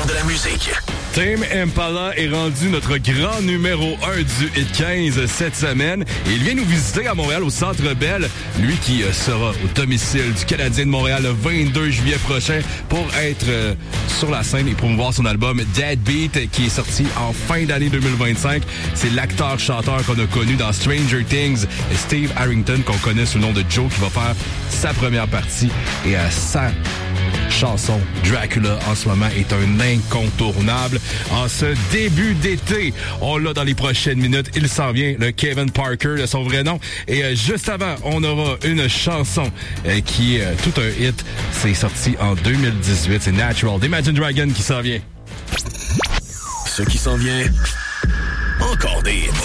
meilleur de la musique. Tame Impala est rendu notre grand numéro 1 du Hit 15 cette semaine. Et il vient nous visiter à Montréal au Centre Bell. Lui qui sera au domicile du Canadien de Montréal le 22 juillet prochain pour être sur la scène et promouvoir son album Deadbeat qui est sorti en fin d'année 2025. C'est l'acteur-chanteur qu'on a connu dans Stranger Things, Steve Harrington, qu'on connaît sous le nom de Joe, qui va faire sa première partie et sa chanson Dracula en ce moment est un incontournable. En ce début d'été, on l'a dans les prochaines minutes. Il s'en vient, le Kevin Parker de son vrai nom. Et juste avant, on aura une chanson qui est tout un hit. C'est sorti en 2018. C'est Natural d'Imagine Dragon qui s'en vient. Ce qui s'en vient, encore des hits.